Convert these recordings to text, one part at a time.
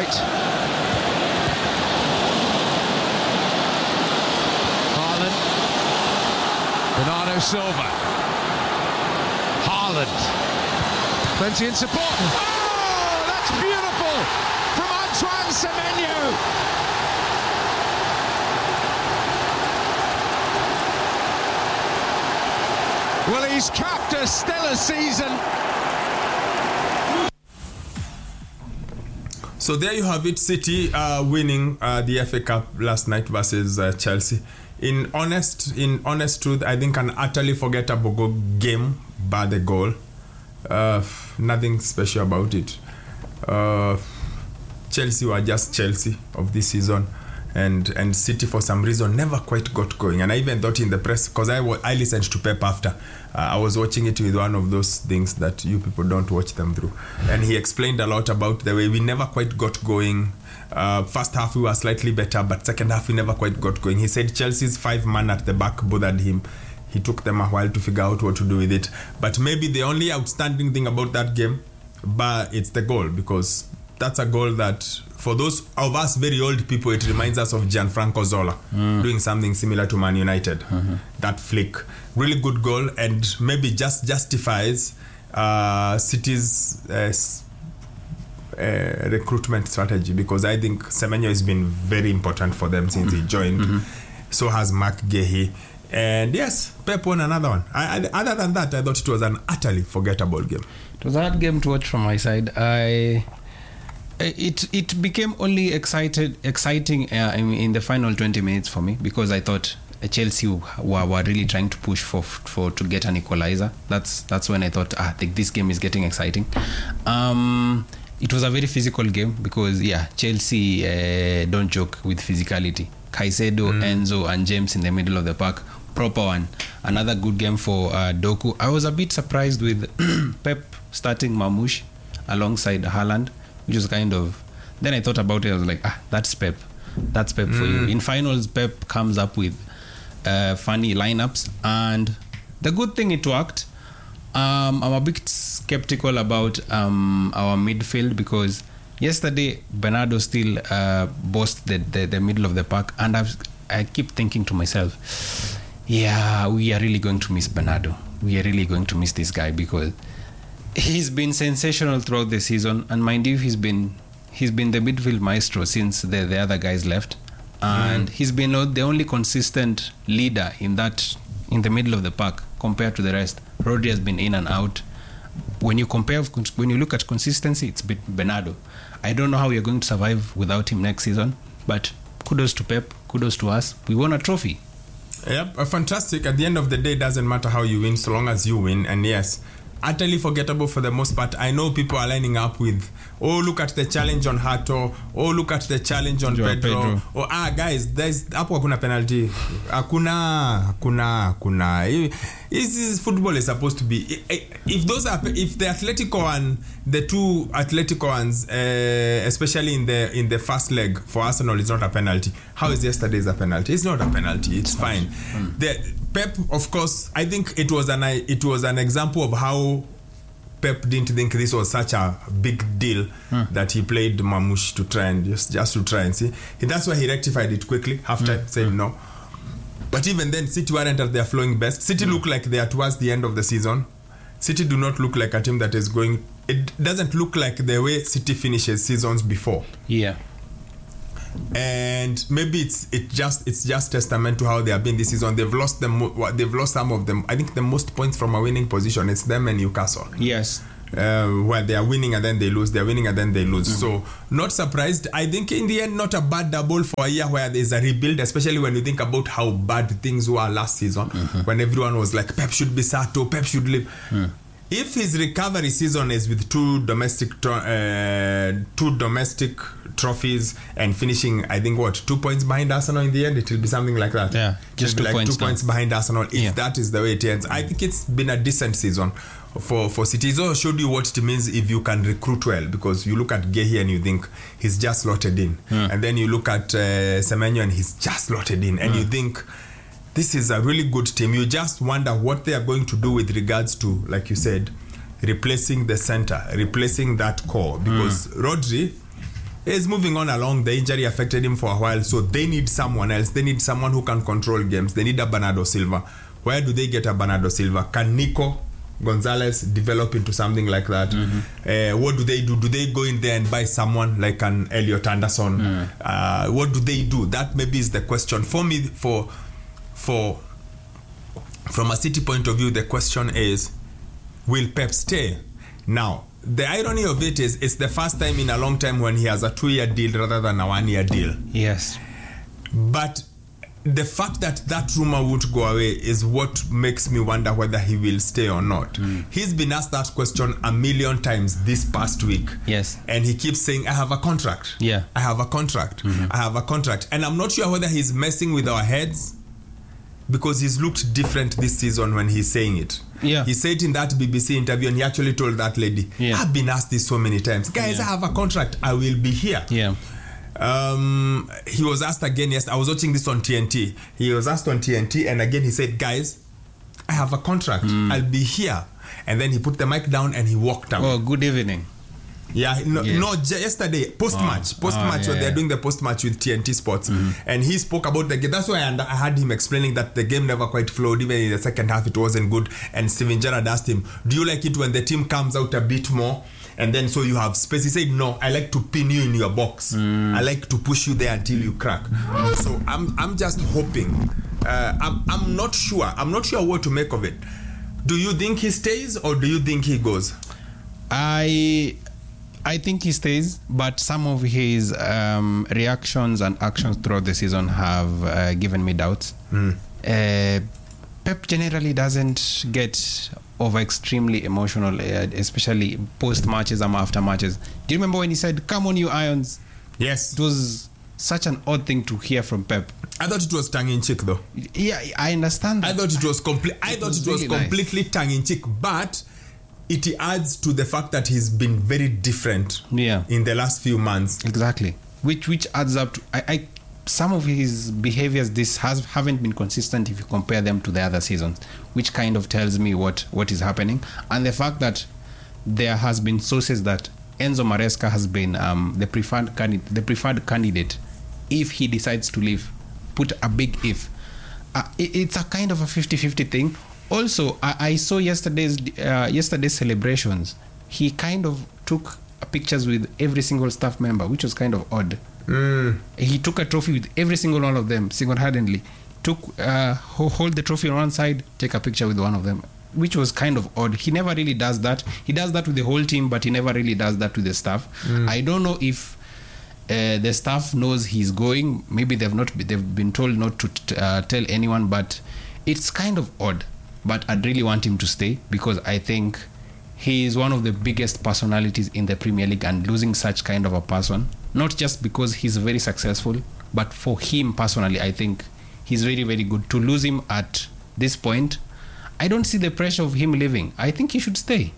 right. Haaland. Bernardo Silva. Haaland. Plenty in support. Oh, that's beautiful from Antoine Semenyo. Well, he's capped a stellar season. So there you have it. City winning the FA Cup last night versus Chelsea. In honest truth, I think an utterly forgettable game, bar the goal. Nothing special about it. Chelsea were just Chelsea of this season, and City for some reason never quite got going. And I even thought in the press, because I listened to Pep after, I was watching it with one of those things that you people don't watch them through, and he explained a lot about the way we never quite got going. First half we were slightly better, but second half we never quite got going. He said Chelsea's 5-man at the back bothered him. He took them a while to figure out what to do with it. But maybe the only outstanding thing about that game, it's the goal, because that's a goal that, for those of us very old people, it reminds us of Gianfranco Zola doing something similar to Man United. That flick. Really good goal, and maybe just justifies City's recruitment strategy, because I think Semenyo has been very important for them since he joined. So has Mark Guehi. And yes, Pep won another one. Other than that, I thought it was an utterly forgettable game. It was a hard game to watch from my side. It became only exciting in the final 20 minutes for me, because I thought Chelsea were really trying to push to get an equalizer. That's when I thought, I think this game is getting exciting. It was a very physical game, because Chelsea don't joke with physicality. Caicedo, Enzo and James in the middle of the park, proper one. Another good game for Doku. I was a bit surprised with Pep starting Mamouche alongside Haaland, which was kind of, then I thought about it, I was like, that's Pep for you. In finals, Pep comes up with funny lineups, and the good thing, it worked. I'm a bit skeptical about our midfield, because yesterday Bernardo still bossed the middle of the park, and I keep thinking to myself, we are really going to miss Bernardo. We are really going to miss this guy, because he's been sensational throughout the season, and mind you, he's been the midfield maestro since the other guys left, and he's been the only consistent leader in the middle of the park compared to the rest. Rodri has been in and out. When you look at consistency, it's Bernardo. I don't know how we are going to survive without him next season, but kudos to Pep, kudos to us. We won a trophy. Yep, fantastic. At the end of the day, it doesn't matter how you win, so long as you win. And yes, utterly forgettable for the most part. I know people are lining up with, look at the challenge on Hato, look at the challenge on Pedro. Guys, there's hapo hakuna penalty. Hakuna. This football is supposed to be, if the Atletico and the two Atletico ones, especially in the first leg for Arsenal, is not a penalty. How is yesterday's a penalty? It's not a penalty. It's fine. The Pep, of course, I think it was an example of how Pep didn't think this was such a big deal that he played Mamouche to try and just to try and see. That's why he rectified it quickly after saying no. But even then, City weren't at their flowing best. City look like they are towards the end of the season. City do not look like a team that is going. It doesn't look like the way City finishes seasons before. Yeah. And maybe it's just testament to how they have been this season. They've lost some of them. I think the most points from a winning position, it's them and Newcastle. Yes. Where they are winning and then they lose, they're winning and then they lose. So not surprised. I think in the end, not a bad double for a year where there's a rebuild, especially when you think about how bad things were last season, when everyone was like, Pep should be Sato, Pep should leave. If his recovery season is with two domestic trophies and finishing, I think 2 points behind Arsenal in the end, it will be something like that. Yeah, just 2 points. 2 points behind Arsenal. If that is the way it ends, I think it's been a decent season for City. It also showed you what it means if you can recruit well, because you look at Guehi and you think he's just slotted in, and then you look at Semenyo and he's just slotted in, and you think this is a really good team. You just wonder what they are going to do with regards to, like you said, replacing the center, replacing that core, because Rodri, He's moving on along. The injury affected him for a while, so they need someone else. They need someone who can control games. They need a Bernardo Silva. Where do they get a Bernardo Silva? Can Nico Gonzalez develop into something like that? What do they do? Do they go in there and buy someone like an Elliot Anderson? What do they do? That maybe is the question for me. From a City point of view, the question is, will Pep stay? Now, the irony of it is, it's the first time in a long time when he has a 2-year deal rather than a 1-year deal. Yes. But the fact that rumor won't go away is what makes me wonder whether he will stay or not. He's been asked that question a million times this past week. Yes. And he keeps saying, I have a contract. Yeah. I have a contract. I have a contract. And I'm not sure whether he's messing with our heads, because he's looked different this season when he's saying it. Yeah. He said in that BBC interview, and he actually told that lady, I've been asked this so many times. Guys, I have a contract. I will be here. Yeah. He was asked again, yes, I was watching this on TNT. He was asked on TNT, and again he said, guys, I have a contract. I'll be here. And then he put the mic down and he walked out. Oh, good evening. Yesterday, post-match when they're doing the post-match with TNT Sports, and he spoke about the game. That's why I had him explaining that the game never quite flowed. Even in the second half, it wasn't good. And Steven Gerrard asked him, do you like it when the team comes out a bit more and then so you have space? He said, no, I like to pin you in your box. I like to push you there until you crack. So I'm just hoping. I'm not sure what to make of it. Do you think he stays or do you think he goes? I think he stays, but some of his reactions and actions throughout the season have given me doubts. Pep generally doesn't get over extremely emotional, especially post matches and after matches. Do you remember when he said, "Come on, you Irons"? Yes. It was such an odd thing to hear from Pep. I thought it was tongue-in-cheek, though. Yeah, I understand that. I thought it was really completely tongue-in-cheek, but it adds to the fact that he's been very different in the last few months. Exactly. Which adds up to some of his behaviors haven't been consistent if you compare them to the other seasons, which kind of tells me what is happening. And the fact that there has been sources that Enzo Maresca has been the preferred candidate if he decides to leave. Put a big if. It's a kind of a 50-50 thing. Also, I saw yesterday's celebrations. He kind of took pictures with every single staff member, which was kind of odd. He took a trophy with every single one of them single-handedly. Hold the trophy on one side, take a picture with one of them, which was kind of odd. He never really does that. He does that with the whole team, but he never really does that with the staff. I don't know if the staff knows he's going. Maybe they've been told not to tell anyone, but it's kind of odd. But I'd really want him to stay because I think he is one of the biggest personalities in the Premier League, and losing such kind of a person, not just because he's very successful, but for him personally, I think he's very, very good. To lose him at this point, I don't see the pressure of him leaving. I think he should stay.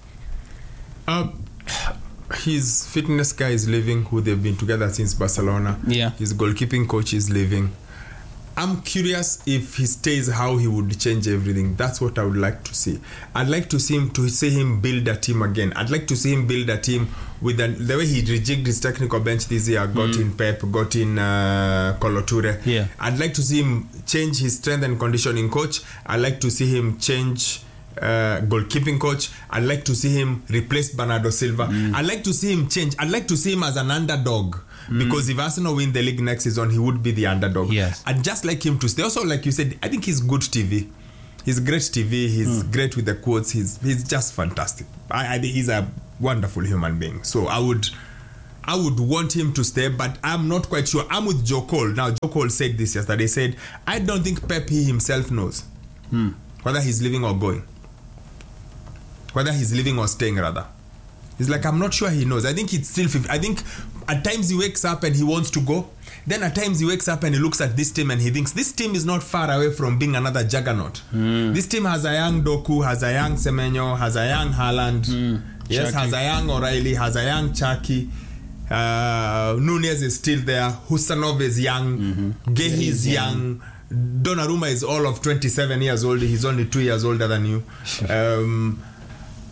His fitness guy is leaving, who they've been together since Barcelona. Yeah. His goalkeeping coach is leaving. I'm curious if he stays, how he would change everything. That's what I would like to see. I'd like to see him build a team again. I'd like to see him build a team with the way he rejigged his technical bench this year. Got in Pep, got in Kolo Toure. Yeah. I'd like to see him change his strength and conditioning coach. I'd like to see him change goalkeeping coach. I'd like to see him replace Bernardo Silva. I'd like to see him change. I'd like to see him as an underdog. Because if Arsenal win the league next season, he would be the underdog. Yes. I'd just like him to stay. Also, like you said, I think he's good TV. He's great TV. He's great with the quotes. He's just fantastic. I think he's a wonderful human being. So I would want him to stay, but I'm not quite sure. I'm with Joe Cole. Now, Joe Cole said this yesterday. He said, I don't think Pep he himself knows whether he's leaving or going. Whether he's leaving or staying, rather. He's like, I'm not sure he knows. I think it's still 50. I think at times he wakes up and he wants to go. Then at times he wakes up and he looks at this team and he thinks, this team is not far away from being another juggernaut. This team has a young Doku, has a young Semenyo, has a young Haaland. Yes, has a young O'Reilly, has a young Chucky. Nunez is still there. Husanov is young. Gehi is young. Donnarumma is all of 27 years old. He's only 2 years older than you.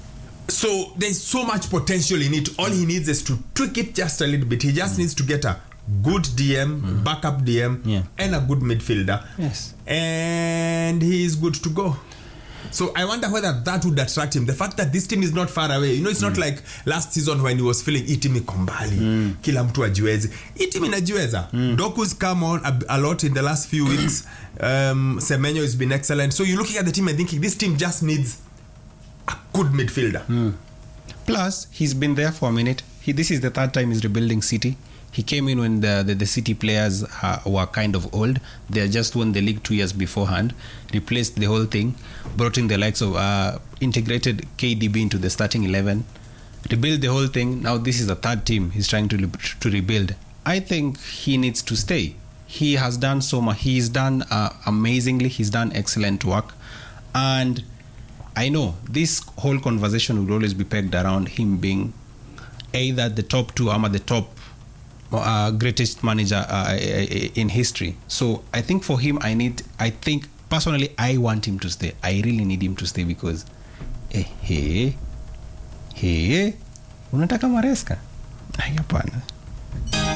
So there's so much potential in it. All he needs is to tweak it just a little bit. He just needs to get a good DM, backup DM, and a good midfielder. Yes. And he is good to go. So I wonder whether that would attract him. The fact that this team is not far away. You know, it's not like last season when he was feeling hii team iko mbali. Kila mtu ajiwezi. Hii team inajiweza. Doku's come on a lot in the last few weeks. Semenyo has been excellent. So you're looking at the team and thinking this team just needs a good midfielder. Plus, he's been there for a minute. This is the third time he's rebuilding City. He came in when the City players were kind of old. They had just won the league 2 years beforehand, replaced the whole thing, brought in the likes of integrated KDB into the starting 11, rebuild the whole thing. Now this is the third team he's trying to rebuild. I think he needs to stay. He has done so much. He's done amazingly. He's done excellent work. And I know this whole conversation will always be pegged around him being either the top two or the top greatest manager in history. So I think for him, I think personally, I want him to stay. I really need him to stay because unataka Maresca? Hapana.